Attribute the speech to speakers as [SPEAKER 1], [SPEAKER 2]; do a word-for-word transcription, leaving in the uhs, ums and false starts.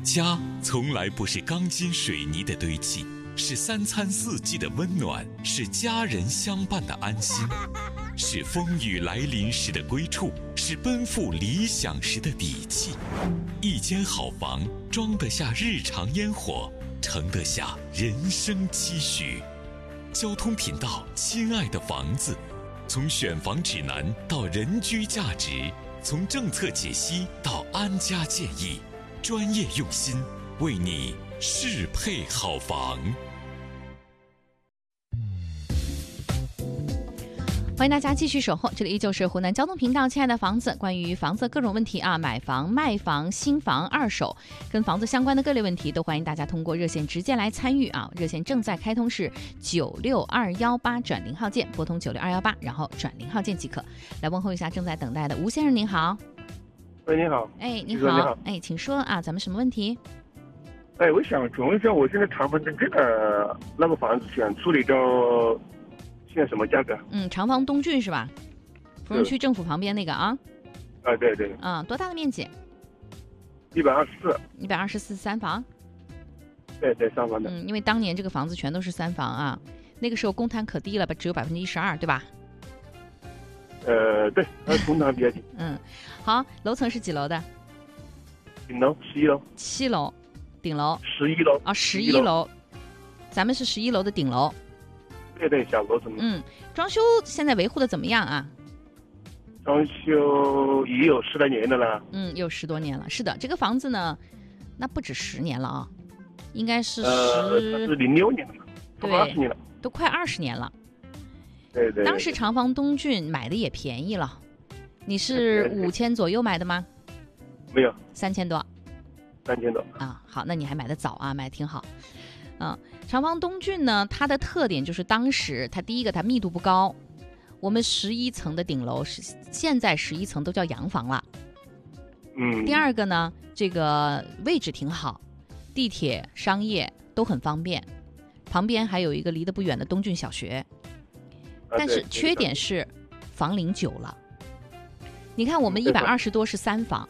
[SPEAKER 1] 家从来不是钢筋水泥的堆砌，是三餐四季的温暖，是家人相伴的安心，是风雨来临时的归处，是奔赴理想时的底气。一间好房，装得下日常烟火，盛得下人生期许。交通频道，亲爱的房子，从选房指南到人居价值，从政策解析到安家建议，专业用心，为你适配好房。
[SPEAKER 2] 欢迎大家继续守候，这里依旧是湖南交通频道。亲爱的房子，关于房子各种问题啊，买房、卖房、新房、二手，跟房子相关的各类问题，都欢迎大家通过热线直接来参与啊。热线正在开通，是九六二幺八转零号键，拨通九六二幺八，然后转零号键即可。来问候一下正在等待的吴先生，您好。
[SPEAKER 3] 喂，你好。
[SPEAKER 2] 哎，你好。
[SPEAKER 3] 你好。
[SPEAKER 2] 哎，请说啊，咱们什么问题？
[SPEAKER 3] 哎，我想请问一下，我现在长房东郡的那个房子想处理到现在什么价格？
[SPEAKER 2] 嗯，长房东郡是吧？芙蓉区政府旁边那个啊？
[SPEAKER 3] 啊，对对。
[SPEAKER 2] 啊、嗯，多大的面积？
[SPEAKER 3] 一百二十四。
[SPEAKER 2] 一百二十四，三房。
[SPEAKER 3] 对对，三房的。
[SPEAKER 2] 嗯，因为当年这个房子全都是三房啊，那个时候公摊可低了吧，只有百分之一十二，对吧？
[SPEAKER 3] 呃，对，它公摊比较低。
[SPEAKER 2] 嗯，好，楼层是几楼的？
[SPEAKER 3] 顶楼十一楼。
[SPEAKER 2] 七楼，顶楼。
[SPEAKER 3] 十一楼。
[SPEAKER 2] 啊，十一楼。咱们是十一楼的顶楼。
[SPEAKER 3] 对对，小楼层。
[SPEAKER 2] 嗯，装修现在维护的怎么样啊？
[SPEAKER 3] 装修也有十来年的了。
[SPEAKER 2] 嗯，有十多年了。是的，这个房子呢，那不止十年了啊，应该是十。
[SPEAKER 3] 呃，是零六年的了，都快二十年了。
[SPEAKER 2] 都快二十年了。
[SPEAKER 3] 对 对, 对。
[SPEAKER 2] 当时长房东郡买的也便宜了，你是五千左右买的吗？
[SPEAKER 3] 没有。
[SPEAKER 2] 三千多。
[SPEAKER 3] 三千多。
[SPEAKER 2] 啊，好，那你还买的早啊，买的挺好。嗯，长房东郡呢，它的特点就是当时它第一个它密度不高，我们十一层的顶楼是现在十一层都叫洋房了。
[SPEAKER 3] 嗯。
[SPEAKER 2] 第二个呢，这个位置挺好，地铁、商业都很方便，旁边还有一个离得不远的东郡小学。
[SPEAKER 3] 啊、
[SPEAKER 2] 但是缺点是房龄久了。你看我们一百二十多是三房，